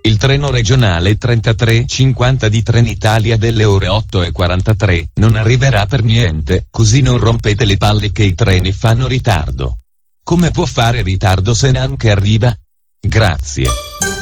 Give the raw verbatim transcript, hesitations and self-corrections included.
Il treno regionale trentatré cinquanta di Trenitalia delle ore otto e quarantatré non arriverà per niente, così non rompete le palle che i treni fanno ritardo. Come può fare ritardo se neanche arriva? Grazie.